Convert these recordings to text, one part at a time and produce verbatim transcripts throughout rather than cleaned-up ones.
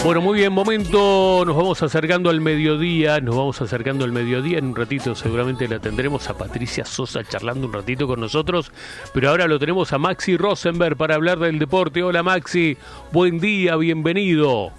Bueno, muy bien, momento, nos vamos acercando al mediodía, nos vamos acercando al mediodía, en un ratito seguramente la tendremos a Patricia Sosa charlando un ratito con nosotros, pero ahora lo tenemos a Maxi Rosenberg para hablar del deporte. Hola Maxi, buen día, bienvenido.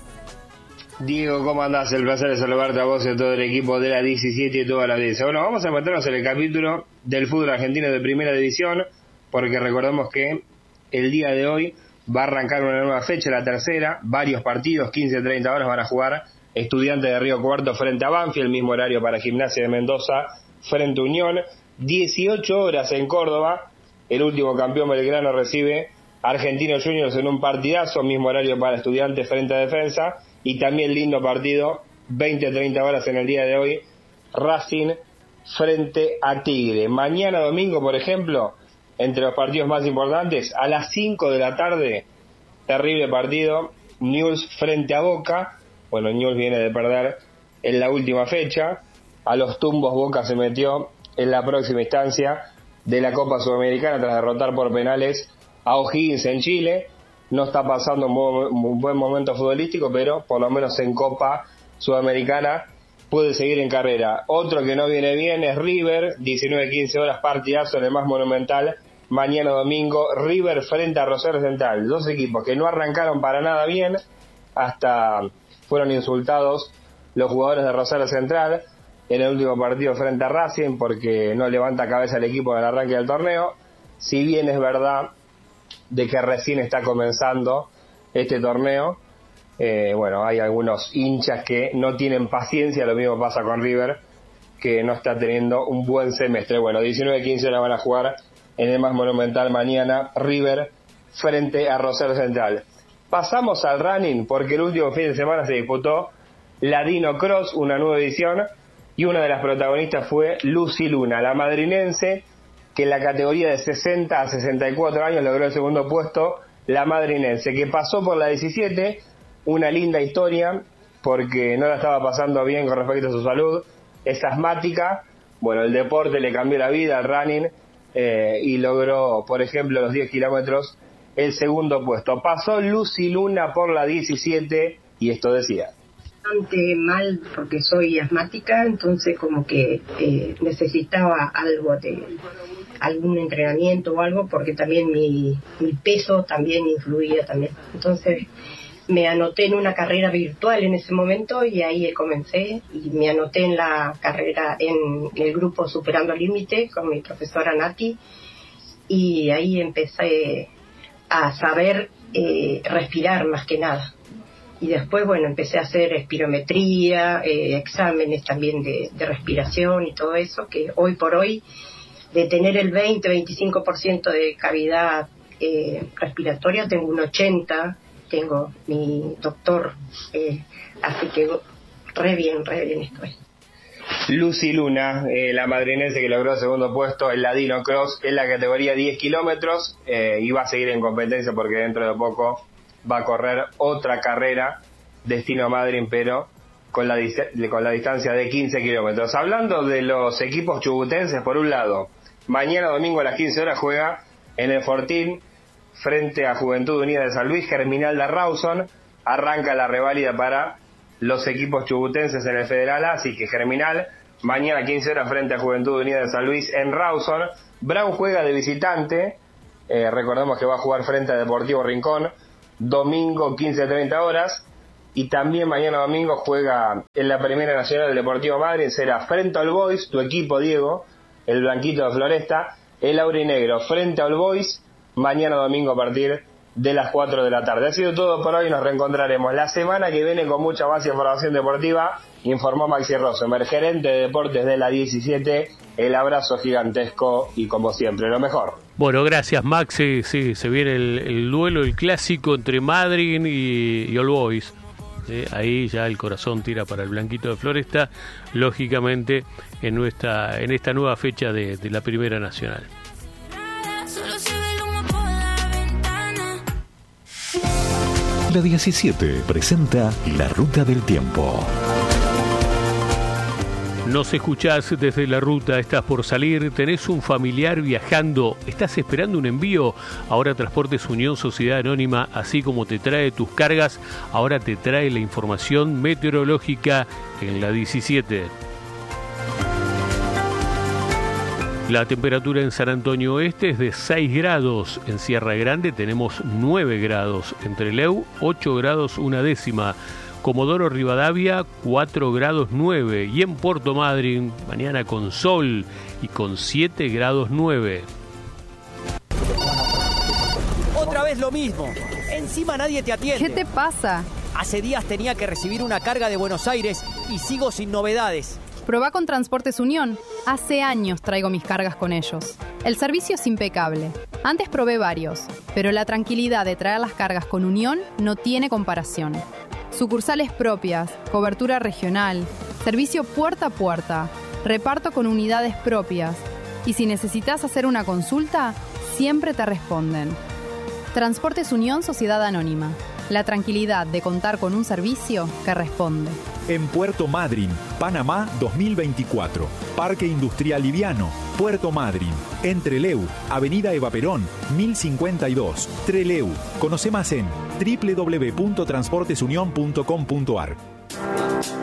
Diego, ¿cómo andás? El placer de saludarte a vos y a todo el equipo de la diecisiete y toda la audiencia. Bueno, vamos a meternos en el capítulo del fútbol argentino de primera división, porque recordemos que el día de hoy va a arrancar una nueva fecha, la tercera, varios partidos, quince a treinta horas van a jugar Estudiantes de Río Cuarto frente a Banfield, el mismo horario para Gimnasia de Mendoza frente a Unión, dieciocho horas en Córdoba, el último campeón Belgrano recibe a Argentinos Juniors en un partidazo, mismo horario para Estudiantes frente a Defensa, y también lindo partido, veinte a treinta horas en el día de hoy, Racing frente a Tigre. Mañana domingo, por ejemplo, entre los partidos más importantes, a las cinco de la tarde, terrible partido, Newell's frente a Boca. Bueno, Newell's viene de perder en la última fecha, a los tumbos Boca se metió en la próxima instancia de la Copa Sudamericana tras derrotar por penales a O'Higgins en Chile. No está pasando un buen, un buen momento futbolístico, pero por lo menos en Copa Sudamericana puede seguir en carrera. Otro que no viene bien es River, diecinueve a quince horas, partidazo en el más monumental. Mañana domingo, River frente a Rosario Central. Dos equipos que no arrancaron para nada bien, hasta fueron insultados los jugadores de Rosario Central en el último partido frente a Racing, porque no levanta cabeza el equipo en el arranque del torneo. Si bien es verdad de que recién está comenzando este torneo, eh, bueno, hay algunos hinchas que no tienen paciencia. Lo mismo pasa con River, que no está teniendo un buen semestre. Bueno, diecinueve a quince horas van a jugar en el más monumental mañana, River frente a Rosario Central. Pasamos al running, porque el último fin de semana se disputó la Dino Cross, una nueva edición, y una de las protagonistas fue Lucy Luna, la madrinense, que en la categoría de sesenta a sesenta y cuatro años logró el segundo puesto, la madrinense, que pasó por la diecisiete, una linda historia, porque no la estaba pasando bien con respecto a su salud, es asmática. Bueno, el deporte le cambió la vida al running, Eh, y logró, por ejemplo, los diez kilómetros, el segundo puesto. Pasó Lucy Luna por la diecisiete y esto decía: bastante mal porque soy asmática, entonces como que eh, necesitaba algo de algún entrenamiento o algo, porque también mi, mi peso también influía también. Entonces me anoté en una carrera virtual en ese momento y ahí comencé, y me anoté en la carrera en el grupo Superando Límite con mi profesora Nati, y ahí empecé a saber eh, respirar más que nada. Y después, bueno, empecé a hacer espirometría, eh, exámenes también de, de respiración y todo eso, que hoy por hoy, de tener el veinte a veinticinco por ciento de cavidad eh, respiratoria, tengo un ochenta por ciento. Tengo mi doctor, eh, así que re bien, re bien estoy. Lucy Luna, eh, la madrinense que logró el segundo puesto en la Dino Cross en la categoría diez kilómetros, eh, y va a seguir en competencia porque dentro de poco va a correr otra carrera destino a Madrid, pero con la, con la distancia de quince kilómetros. Hablando de los equipos chubutenses, por un lado, mañana domingo a las quince horas juega en el Fortín frente a Juventud Unida de San Luis, Germinal de Rawson. Arranca la reválida para los equipos chubutenses en el Federal A, así que Germinal, mañana quince horas frente a Juventud Unida de San Luis en Rawson. Brown juega de visitante, eh, recordemos que va a jugar frente a Deportivo Rincón, domingo quince a treinta horas, y también mañana domingo juega en la Primera Nacional del Deportivo Madrid, será frente a All Boys, tu equipo Diego, el blanquito de Floresta, el aurinegro frente a All Boys, mañana domingo a partir de las cuatro de la tarde. Ha sido todo por hoy, nos reencontraremos la semana que viene con mucha más información deportiva. Informó Maxi Rosenberg, gerente de deportes de la diecisiete. El abrazo gigantesco y como siempre, lo mejor. Bueno, gracias Maxi. Sí, se viene el, el duelo, el clásico entre Madrid y, y All Boys. Sí, ahí ya el corazón tira para el blanquito de Floresta, lógicamente en nuestra en esta nueva fecha de, de la Primera Nacional. La diecisiete presenta La Ruta del Tiempo. Nos escuchás desde la ruta, estás por salir, tenés un familiar viajando, estás esperando un envío. Ahora Transportes Unión Sociedad Anónima, así como te trae tus cargas, ahora te trae la información meteorológica en la diecisiete. La temperatura en San Antonio Oeste es de seis grados, en Sierra Grande tenemos nueve grados, en Trelew ocho grados una décima, Comodoro Rivadavia cuatro grados nueve y en Puerto Madryn mañana con sol y con siete grados nueve. Otra vez lo mismo, encima nadie te atiende. ¿Qué te pasa? Hace días tenía que recibir una carga de Buenos Aires y sigo sin novedades. Probá con Transportes Unión. Hace años traigo mis cargas con ellos. El servicio es impecable. Antes probé varios, pero la tranquilidad de traer las cargas con Unión no tiene comparación. Sucursales propias, cobertura regional, servicio puerta a puerta, reparto con unidades propias. Y si necesitas hacer una consulta, siempre te responden. Transportes Unión Sociedad Anónima. La tranquilidad de contar con un servicio que responde. En Puerto Madryn, Panamá dos mil veinticuatro. Parque Industrial Liviano, Puerto Madryn. En Trelew, Avenida Eva Perón, mil cincuenta y dos. Trelew. Conoce más en doble u doble u doble u punto transportes unión punto com punto a r.